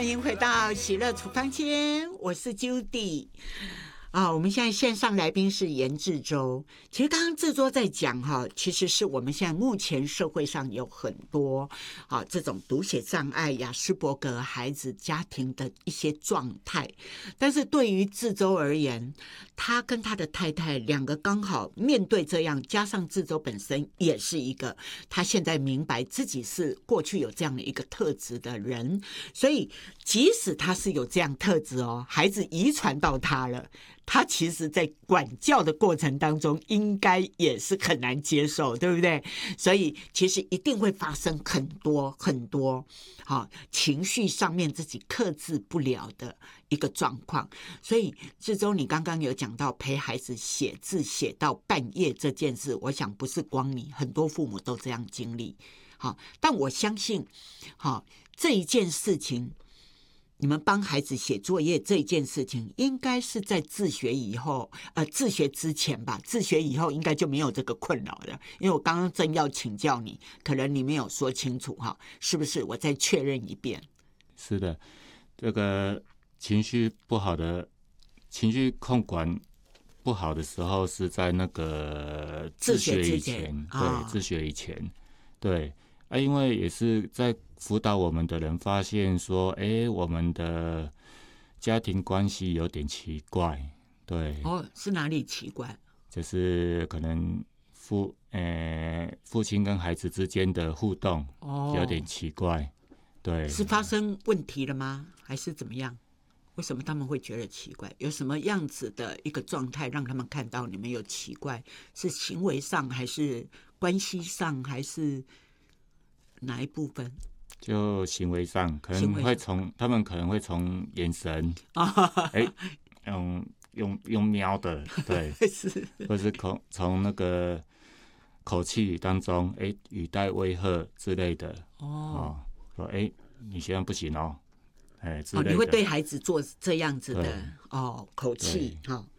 欢迎回到喜乐处方间，我是 Judy。我们现在线上来宾是严志洲。其实刚刚志洲在讲其实是我们现在目前社会上有很多这种读写障碍、亚斯伯格孩子家庭的一些状态。但是对于志洲而言，他跟他的太太两个刚好面对这样，加上志洲本身也是一个他现在明白自己是过去有这样的一个特质的人，所以即使他是有这样特质孩子遗传到他了，他其实在管教的过程当中应该也是很难接受，对不对？所以其实一定会发生很多很多情绪上面自己克制不了的一个状况。所以志洲你刚刚有讲到陪孩子写字写到半夜这件事，我想不是光你，很多父母都这样经历。但我相信这一件事情，你们帮孩子写作业这件事情应该是在自学以后自学之前吧，自学以后应该就没有这个困扰了。因为我刚刚正要请教你，可能你没有说清楚是不是？我再确认一遍。 是的，这个情绪不好的情绪控管不好的时候是在那个自学以前，对，自学以前，对因为也是在辅导我们的人发现说，我们的家庭关系有点奇怪，对， 是哪里奇怪？ 就是可能父亲跟孩子之间的互动有点奇怪，对， 是发生问题了吗？还是怎么样？为什么他们会觉得奇怪？有什么样子的一个状态让他们看到你们有奇怪？是行为上，还是关系上，还是哪一部分？ 就行为上，可能会他们可能会从眼神用瞄的，对， 是， 或是从那个口气当中，语带威吓之类的，说你现在不行之类的， 你会对孩子做这样子的口气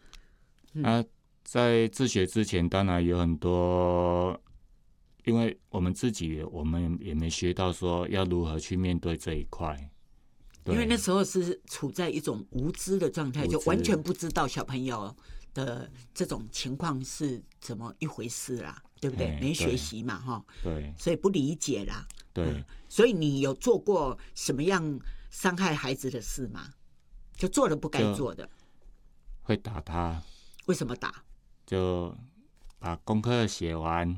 在自学之前，当然有很多。因为我们也没学到说要如何去面对这一块， 因为那时候是处在一种无知的状态，就完全不知道小朋友的这种情况是怎么一回事啦，对不对？没学习嘛， 对， 所以不理解啦， 对， 所以你有做过什么样伤害孩子的事吗？就做了不该做的， 会打他。 为什么打？ 就把功课写完，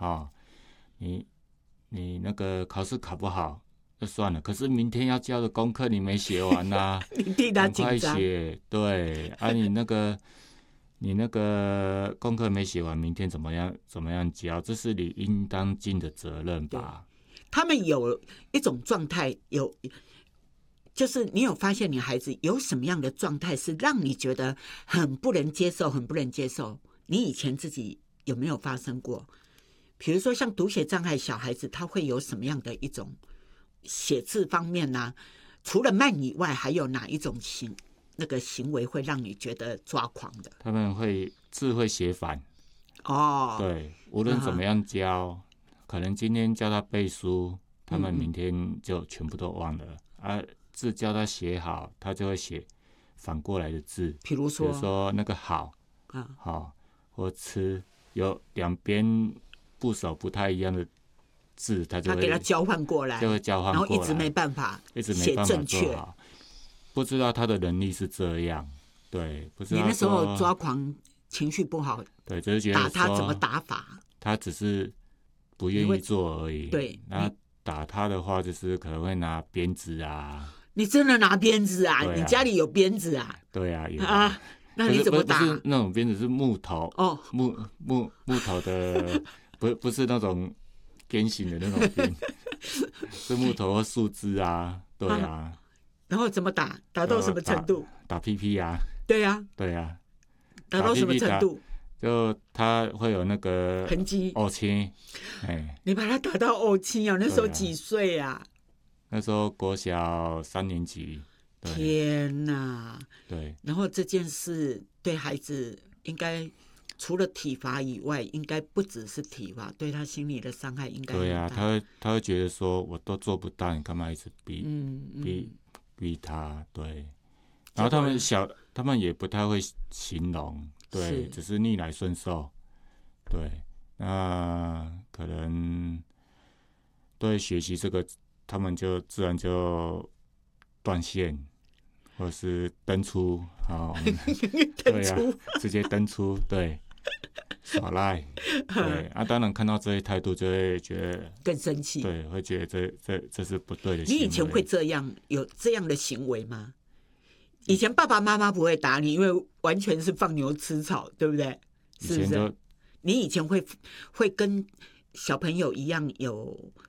你那个考试考不好就算了，可是明天要交的功课你没写完你替他紧张， 赶快写，对你那个功课没写完，明天怎么样交，这是你应当尽的责任吧。 他们有一种状态，就是你有发现你孩子有什么样的状态是让你觉得很不能接受，很不能接受？你以前自己有没有发生过？比如说像读写障碍小孩子，他会有什么样的一种写字方面呢？除了慢以外，还有哪一种那个行为会让你觉得抓狂的？ 他们字会写反，对，无论怎么样教，可能今天教他背书，他们明天就全部都忘了字教他写好，他就会写反过来的字，比如说那个好或吃，有两边部首不太一样的字，他给他交换过来，然后一直没办法写正确， 不知道他的能力是这样，对，不知道。 你那时候抓狂，情绪不好， 对，就是觉得打他怎么打法？ 他只是不愿意做而已。 对， 然后打他的话，就是可能会拿鞭子啊。 你真的拿鞭子啊？你家里有鞭子啊？ 对啊，有那你怎么打？ 不是那种鞭子，是木头木头的，不是那种鞭刑的那种鞭，是木头或树枝啊，对啊。 然后怎么打？打到什么程度？ 打屁屁啊。 对啊。打到什么程度？ 就他会有那个痕迹， 呕青。 你把他打到呕青啊？那时候几岁啊？ 那时候国小3年级。 天哪！ 对。 然后这件事对孩子应该除了体罚以外，应该不只是体罚，对他心理的伤害应该很大。 对啊，他会觉得说我都做不到，你干嘛一直逼逼他，对。然后他们也不太会形容，对，只是逆来顺受，对。那可能对学习这个，他们就自然就断线，或者是登出，对啊，直接登出，对，耍赖，对啊，当然看到这些态度，就会觉得更生气， 对，会觉得这是不对的行为。 你以前会有这样的行为吗？以前爸爸妈妈不会打你，因为完全是放牛吃草，对不对？是不是？你以前会跟小朋友一样有